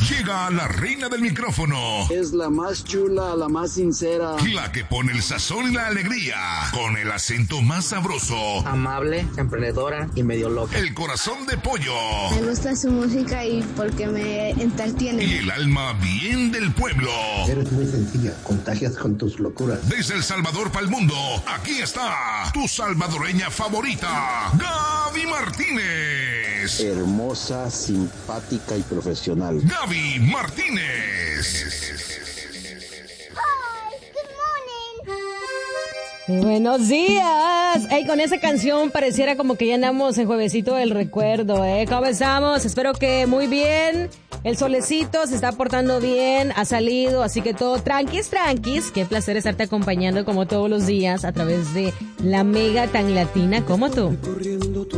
Llega la reina del micrófono. Es la más chula, la más sincera. La que pone el sazón y la alegría. Con el acento más sabroso. Amable, emprendedora y medio loca. El corazón de pollo. Me gusta su música y porque me entretiene. Y el alma bien del pueblo. Eres muy sencilla, contagias con tus locuras. Desde El Salvador para el mundo, aquí está tu salvadoreña favorita, Gaby Martínez. Hermosa, simpática y profesional. Gaby Martínez. Buenos días. Hey, con esa canción pareciera como que ya andamos en juevesito del recuerdo, ¿Cómo estamos? Espero que muy bien. El solecito se está portando bien, ha salido, así que todo tranquis. Qué placer estarte acompañando como todos los días a través de la Mega tan latina como tú.